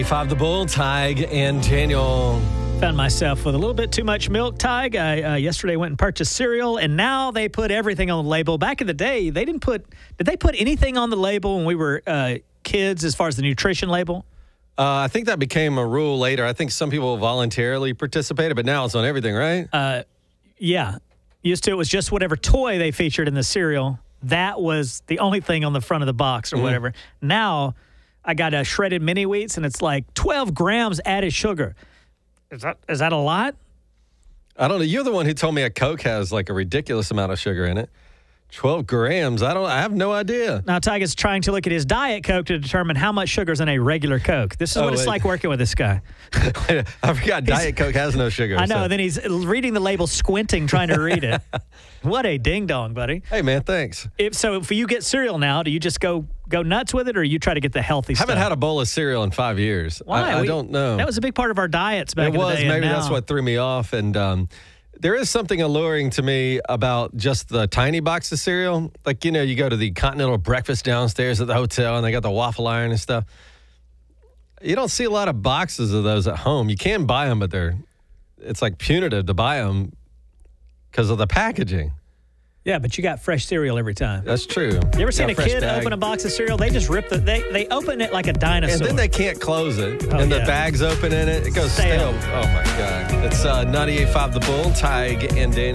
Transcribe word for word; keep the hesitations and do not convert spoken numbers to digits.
Five the Bull, Tig and Daniel. Found myself with a little bit too much milk, Tig. I uh, yesterday went and purchased cereal, and now they put everything on the label. Back in the day, they didn't put. Did they put anything on the label when we were uh, kids, as far as the nutrition label? Uh, I think that became a rule later. I think some people voluntarily participated, but now it's on everything, right? Uh, yeah. Used to, it was just whatever toy they featured in the cereal. That was the only thing on the front of the box or mm. whatever. Now, I got a shredded mini wheats, and it's like twelve grams added sugar. Is that is that a lot? I don't know. You're the one who told me a Coke has like a ridiculous amount of sugar in it. twelve grams. I don't. I have no idea. Now, Tig is trying to look at his Diet Coke to determine how much sugar is in a regular Coke. This is oh, what it's wait. like working with this guy. I forgot Diet Coke has no sugar. I know. So. Then he's reading the label, squinting, trying to read it. What a ding dong, buddy. Hey, man, thanks. If so, if you get cereal now, do you just go go nuts with it, or you try to get the healthy stuff? I haven't had a bowl of cereal in five years. Why? I, I we, don't know. That was a big part of our diets back it in was. the day. Maybe and that's now. what threw me off. And um, there is something alluring to me about just the tiny box of cereal. Like, you know, you go to the Continental Breakfast downstairs at the hotel, and they got the waffle iron and stuff. You don't see a lot of boxes of those at home. You can buy them, but they're it's like punitive to buy them because of the packaging. Yeah, but you got fresh cereal every time. That's true. You ever seen got a a fresh kid bag. open a box of cereal? They just rip the they they open it like a dinosaur. And then they can't close it. Oh, and yeah. the bag's open in it. It goes stale. Stale. Oh, my God. It's uh, ninety-eight point five The Bull, Tig and Daniel.